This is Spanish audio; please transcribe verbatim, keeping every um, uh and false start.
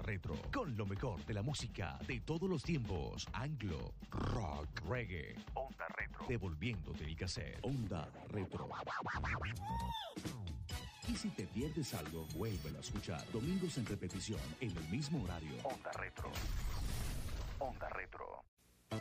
Retro, con lo mejor de la música de todos los tiempos. Anglo, rock, reggae. Onda Retro, devolviéndote el cassette. Onda Retro. Y si te pierdes algo, vuélvelo a escuchar. Domingos en repetición, en el mismo horario. Onda Retro. Onda Retro.